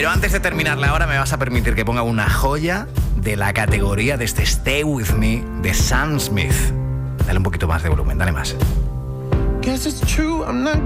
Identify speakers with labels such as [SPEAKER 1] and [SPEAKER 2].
[SPEAKER 1] Pero antes de terminar la hora me vas a permitir que ponga una joya de la categoría de este Stay With Me de Sam Smith. Dale un poquito más de volumen, dale más.
[SPEAKER 2] Guess it's true, I'm not